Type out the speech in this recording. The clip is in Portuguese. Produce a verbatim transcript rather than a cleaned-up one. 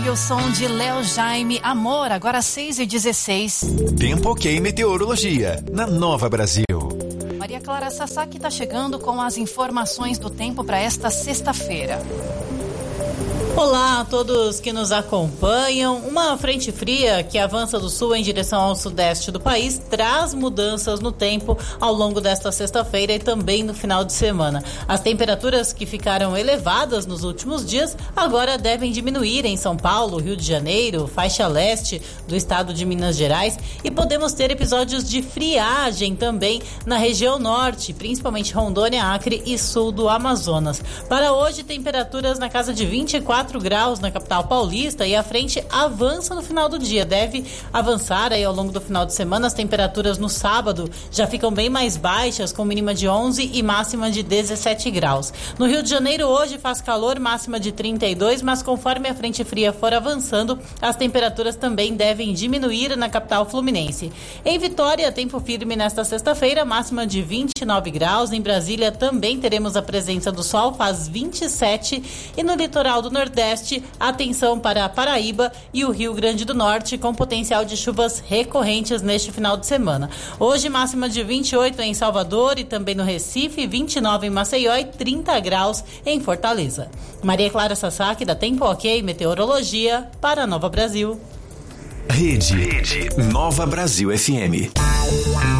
e o som de Léo Jaime, Amor, agora seis e dezesseis. Tempo Ok Meteorologia, na Nova Brasil. Maria Clara Sasaki está chegando com as informações do tempo para esta sexta-feira. Olá a todos que nos acompanham. Uma frente fria que avança do sul em direção ao sudeste do país traz mudanças no tempo ao longo desta sexta-feira e também no final de semana. As temperaturas que ficaram elevadas nos últimos dias agora devem diminuir em São Paulo, Rio de Janeiro, faixa leste do estado de Minas Gerais, e podemos ter episódios de friagem também na região norte, principalmente Rondônia, Acre e sul do Amazonas. Para hoje, temperaturas na casa de vinte e quatro graus na capital paulista, e a frente avança no final do dia, deve avançar aí ao longo do final de semana. As temperaturas no sábado já ficam bem mais baixas, com mínima de onze e máxima de dezessete graus. No Rio de Janeiro hoje faz calor, máxima de trinta e dois, mas conforme a frente fria for avançando, as temperaturas também devem diminuir na capital fluminense. Em Vitória, tempo firme nesta sexta-feira, máxima de vinte e nove graus. Em Brasília também teremos a presença do sol, faz vinte e sete, e no litoral do Nordeste, atenção para a Paraíba e o Rio Grande do Norte, com potencial de chuvas recorrentes neste final de semana. Hoje, máxima de vinte e oito em Salvador e também no Recife, vinte e nove em Maceió e trinta graus em Fortaleza. Maria Clara Sasaki, da Tempo Ok Meteorologia, para a Nova Brasil. Rede, Rede Nova Brasil F M.